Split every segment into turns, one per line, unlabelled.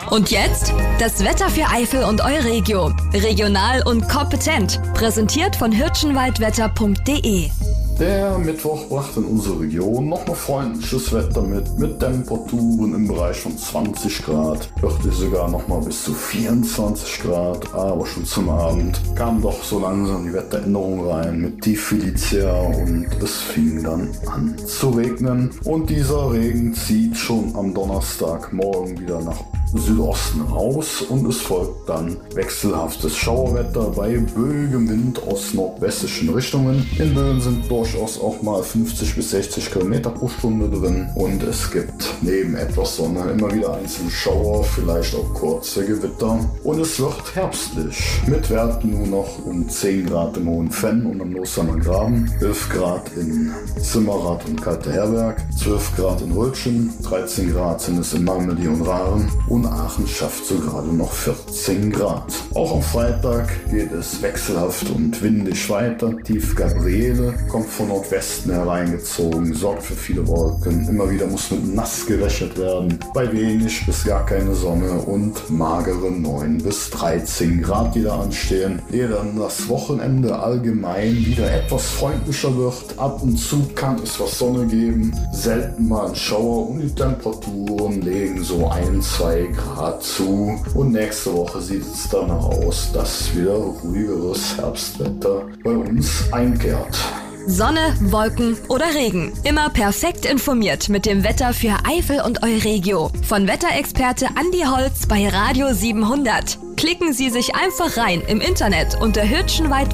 Und jetzt das Wetter für Eifel und Euregio. Regional und kompetent. Präsentiert von hirschenwaldwetter.de.
Der Mittwoch brachte in unsere Region nochmal freundliches Wetter mit Temperaturen im Bereich von 20 Grad. Hörte sogar nochmal bis zu 24 Grad, aber schon zum Abend kam doch so langsam die Wetteränderung rein mit Tieffelicia und es fing dann an zu regnen. Und dieser Regen zieht schon am Donnerstagmorgen wieder nach Südosten raus und es folgt dann wechselhaftes Schauerwetter bei böigem Wind aus nordwestlichen Richtungen. In Böen sind durchaus auch mal 50 bis 60 Kilometer pro Stunde drin und es gibt neben etwas Sonne immer wieder einzelne Schauer, vielleicht auch kurze Gewitter und es wird herbstlich mit Werten nur noch um 10 Grad im Hohenfenn und am Losheimer Graben, 11 Grad in Zimmerath und Kalteherberg, 12 Grad in Röltschen, 13 Grad sind es in Malmedy und Rahren und Aachen schafft so gerade noch 14 Grad. Auch am Freitag geht es wechselhaft und windig weiter. Tief Gabriele kommt von Nordwesten hereingezogen, sorgt für viele Wolken. Immer wieder muss mit nass gerechnet werden. Bei wenig bis gar keine Sonne und magere 9 bis 13 Grad, die da anstehen. Ehe dann das Wochenende allgemein wieder etwas freundlicher wird. Ab und zu kann es was Sonne geben, selten mal ein Schauer und die Temperaturen legen so 1-2 Grad zu. Und nächste Woche sieht es danach aus, dass wieder ruhigeres Herbstwetter bei uns einkehrt.
Sonne, Wolken oder Regen. Immer perfekt informiert mit dem Wetter für Eifel und Euregio. Von Wetterexperte Andi Holz bei Radio 700. Klicken Sie sich einfach rein im Internet unter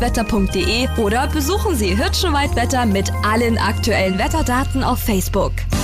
hirschenwaldwetter.de oder besuchen Sie Hirschenwaldwetter mit allen aktuellen Wetterdaten auf Facebook.